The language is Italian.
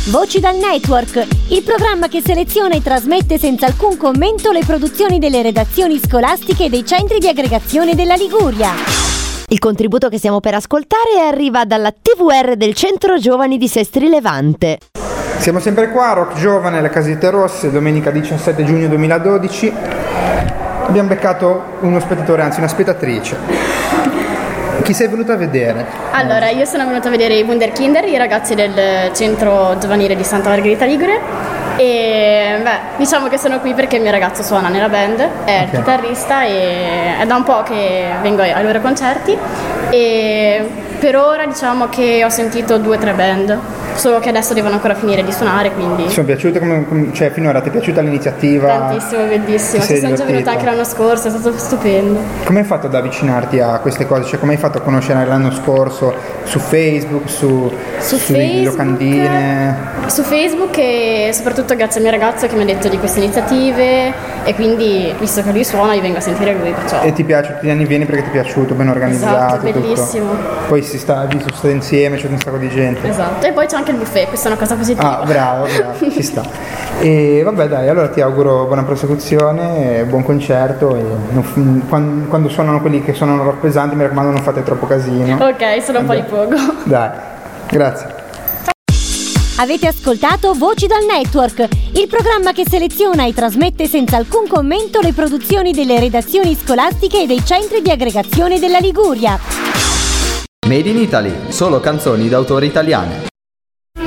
Voci dal Network, il programma che seleziona e trasmette senza alcun commento le produzioni delle redazioni scolastiche e dei centri di aggregazione della Liguria. Il contributo che stiamo per ascoltare arriva dalla TVR del Centro Giovani di Sestri Levante. Siamo sempre qua, Rock Giovane, le Casette Rosse, domenica 17 giugno 2012. Abbiamo beccato uno spettatore, anzi una spettatrice. Chi sei venuta a vedere? Allora, io sono venuta a vedere i Wunderkinder, i ragazzi del centro giovanile di Santa Margherita Ligure. E diciamo che sono qui perché il mio ragazzo suona nella band, è il chitarrista e è da un po' che vengo ai loro concerti. E per ora diciamo che ho sentito 2 o 3 band, solo che adesso devono ancora finire di suonare, quindi... Ti sono piaciute? Cioè finora ti è piaciuta l'iniziativa? Tantissimo, bellissimo, ci sono già venuta anche l'anno scorso, è stato stupendo. Come hai fatto ad avvicinarti a queste cose? Cioè come hai fatto a conoscere l'anno scorso? Su Facebook, sulle locandine? Su Facebook e soprattutto grazie al mio ragazzo che mi ha detto di queste iniziative e quindi visto che lui suona io vengo a sentire lui, perciò... E ti piace, tutti gli anni vieni perché ti è piaciuto, ben organizzato? Esatto, bellissimo. Tutto. Poi si sta insieme, c'è un sacco di gente. Esatto, e poi c'è anche il buffet, questa è una cosa positiva. Ah, bravo, ci sta. E vabbè dai, allora ti auguro buona prosecuzione, buon concerto e quando suonano quelli che suonano rock pesante mi raccomando non fate troppo casino. Ok, solo un po' di poco. Dai, grazie. Avete ascoltato Voci dal Network, il programma che seleziona e trasmette senza alcun commento le produzioni delle redazioni scolastiche e dei centri di aggregazione della Liguria. Made in Italy, solo canzoni d'autore italiane.